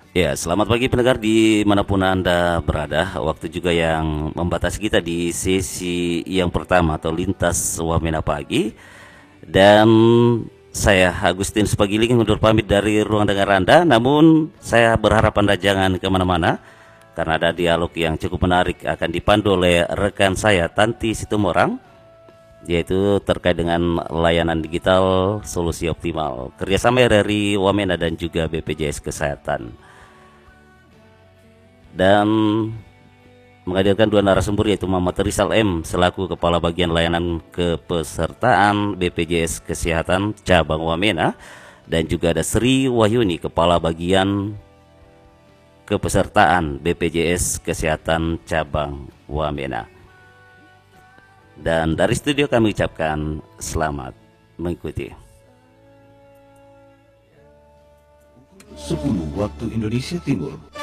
Ya, selamat pagi pendengar dimanapun Anda berada. Waktu juga yang membatasi kita di sesi yang pertama atau lintas Wamena pagi. Dan saya Agustin Spagiling undur pamit dari ruang dengar Anda. Namun saya berharap Anda jangan kemana-mana karena ada dialog yang cukup menarik akan dipandu oleh rekan saya Tanti Situmorang, yaitu terkait dengan layanan digital solusi optimal kerjasama RRI Wamena dan juga BPJS Kesehatan, dan menghadirkan dua narasumber yaitu Muhammad Rizal M selaku Kepala Bagian Layanan Kepesertaan BPJS Kesehatan Cabang Wamena, dan juga ada Sri Wahyuni Kepala Bagian Kepesertaan BPJS Kesehatan Cabang Wamena. Dan dari studio kami ucapkan selamat mengikuti. 10 waktu Indonesia Timur.